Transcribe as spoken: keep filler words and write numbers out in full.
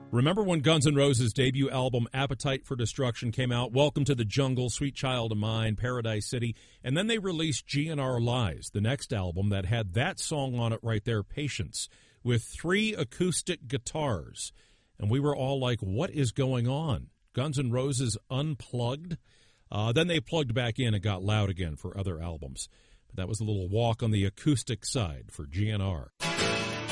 Remember when Guns N' Roses' debut album Appetite for Destruction came out? Welcome to the Jungle, Sweet Child of Mine, Paradise City. And then they released G N R Lies, the next album that had that song on it right there, Patience, with three acoustic guitars. And we were all like, what is going on? Guns N' Roses unplugged? Uh, then they plugged back in and got loud again for other albums. But that was a little walk on the acoustic side for G N R.